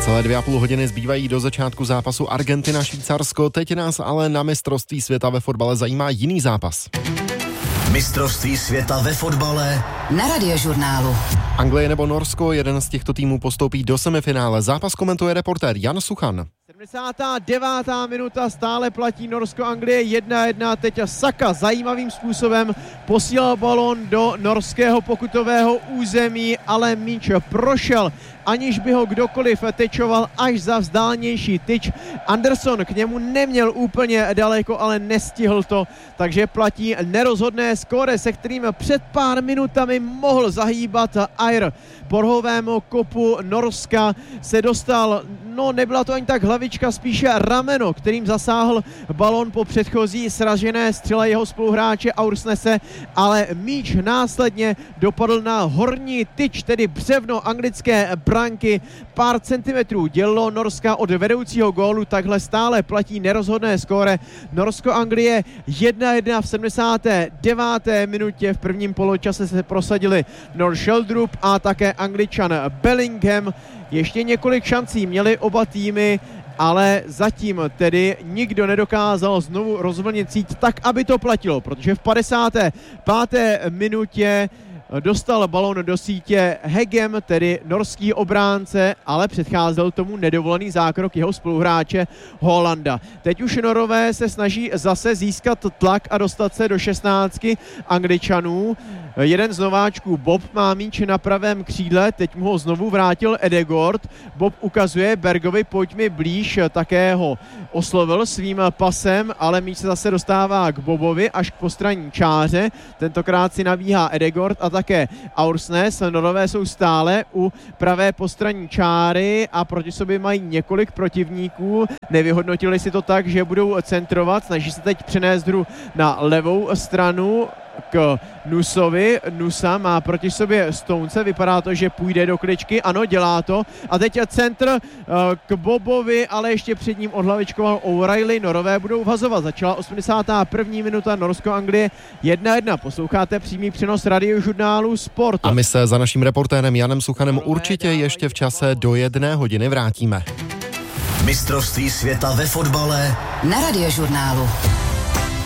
Necelé 2,5 hodiny zbývají do začátku zápasu Argentina-Švýcarsko, teď nás ale na mistrovství světa ve fotbale zajímá jiný zápas. Mistrovství světa ve fotbale na Radiožurnálu. Anglie nebo Norsko, jeden z těchto týmů postoupí do semifinále. Zápas komentuje reportér Jan Suchan. 79. minuta, stále platí Norsko-Anglie 1-1. Teď Saka zajímavým způsobem posílal balon do norského pokutového území, ale míč prošel, aniž by ho kdokoliv tečoval, až za vzdálenější tyč. Anderson k němu neměl úplně daleko, ale nestihl to, takže platí nerozhodné skóre, se kterým před pár minutami mohl zahýbat Ajer. Po rohovém kopu Norska se dostal, nebyla to ani tak hlavička, spíše rameno, kterým zasáhl balon po předchozí sražené střele jeho spoluhráče Aursnese, ale míč následně dopadl na horní tyč, tedy břevno anglické branky. Pár centimetrů dělilo Norska od vedoucího gólu, takhle stále platí nerozhodné skóre. Norsko-Anglie 1-1 v 79. minutě. V prvním poločase se prosadili North Sheldrup a také Angličan Bellingham. Ještě několik šancí měli oba týmy, ale zatím tedy nikdo nedokázal znovu rozvlnit síť tak, aby to platilo, protože v 55. minutě dostal balón do sítě Hegem, tedy norský obránce, ale předcházel tomu nedovolený zákrok jeho spoluhráče Holanda. Teď už Norové se snaží zase získat tlak a dostat se do 16 Angličanů. Jeden z nováčků, Bob, má míč na pravém křídle, teď mu ho znovu vrátil Ødegaard. Bob ukazuje Bergovi, pojď mi blíž, také ho oslovil svým pasem, ale míč se zase dostává k Bobovi až k postranní čáře. Tentokrát si nabíhá Ødegaard a také Aursnes. Norové jsou stále u pravé postranní čáry a proti sobě mají několik protivníků. Nevyhodnotili si to tak, že budou centrovat, snaží se teď přenést hru na levou stranu k Nusovi. Nusa má proti sobě Stonese, vypadá to, že půjde do kličky, ano, dělá to. A teď centr k Bobovi, ale ještě před ním odhlavičkoval O'Reilly. Norové budou vhazovat. Začala 81. minuta, Norsko-Anglie 1-1. Posloucháte přímý přenos Radiožurnálu Sport. A my se za naším reportérem Janem Suchanem určitě ještě v čase do 1 hodiny vrátíme. Mistrovství světa ve fotbale na Radiožurnálu.